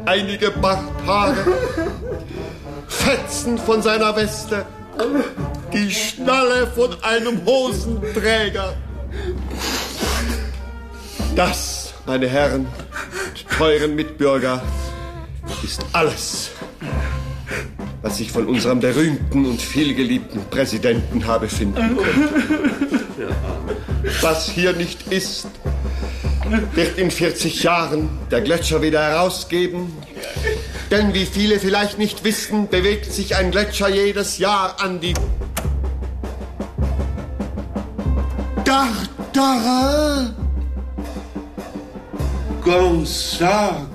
einige Barthaare, Fetzen von seiner Weste, die Schnalle von einem Hosenträger. Das, meine Herren, teuren Mitbürger, ist alles, was ich von unserem berühmten und vielgeliebten Präsidenten habe finden können. Was hier nicht ist, wird in 40 Jahren der Gletscher wieder herausgeben. Denn wie viele vielleicht nicht wissen, bewegt sich ein Gletscher jedes Jahr an die Tartarin. Gonzague.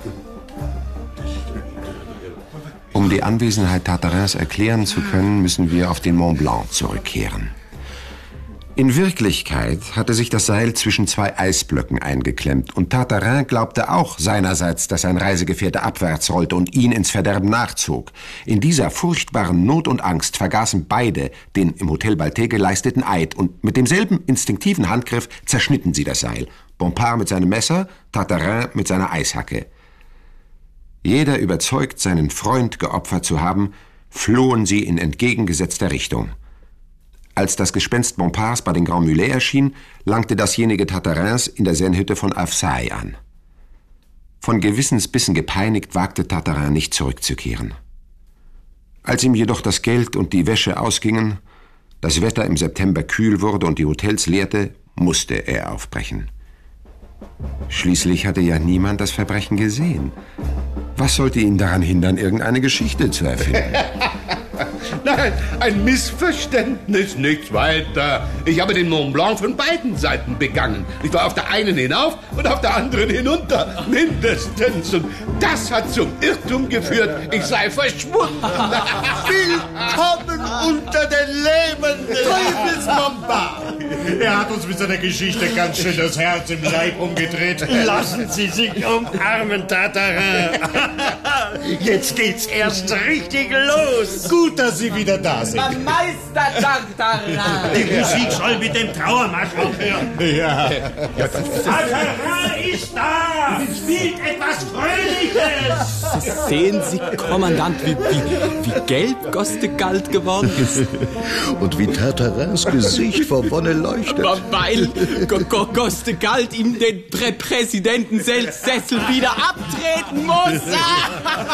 Um die Anwesenheit Tartarins erklären zu können, müssen wir auf den Mont Blanc zurückkehren. In Wirklichkeit hatte sich das Seil zwischen zwei Eisblöcken eingeklemmt und Tartarin glaubte auch seinerseits, dass sein Reisegefährte abwärts rollte und ihn ins Verderben nachzog. In dieser furchtbaren Not und Angst vergaßen beide den im Hotel Baltet geleisteten Eid und mit demselben instinktiven Handgriff zerschnitten sie das Seil. Bompard mit seinem Messer, Tartarin mit seiner Eishacke. Jeder überzeugt, seinen Freund geopfert zu haben, flohen sie in entgegengesetzter Richtung. Als das Gespenst Bompards bei den Grands Mulets erschien, langte dasjenige Tartarins in der Sennhütte von Avsailles an. Von Gewissensbissen gepeinigt wagte Tartarin nicht zurückzukehren. Als ihm jedoch das Geld und die Wäsche ausgingen, das Wetter im September kühl wurde und die Hotels leerte, musste er aufbrechen. Schließlich hatte ja niemand das Verbrechen gesehen. Was sollte ihn daran hindern, irgendeine Geschichte zu erfinden? Nein, ein Missverständnis, nichts weiter. Ich habe den Mont Blanc von beiden Seiten begangen. Ich war auf der einen hinauf und auf der anderen hinunter, mindestens. Und das hat zum Irrtum geführt, ich sei verschwunden. Willkommen unter den Lebenden! Teufelsbompard! Er hat uns mit seiner Geschichte ganz schön das Herz im Leib umgedreht. Lassen Sie sich umarmen, Tartarin. Jetzt geht's erst richtig los. Gut, dass Sie wieder da sind. Meister Tartarin! Die Musik soll mit dem Trauermarsch aufhören. Ja. Tartarin ist da! Spielt etwas Fröhliches! Sehen Sie, Kommandant, wie gelb Gostegalt geworden ist. Und wie Tartarins Gesicht vor Wonne leuchtet. Weil Gostegalt ihm den Präsidentensessel wieder abtreten muss.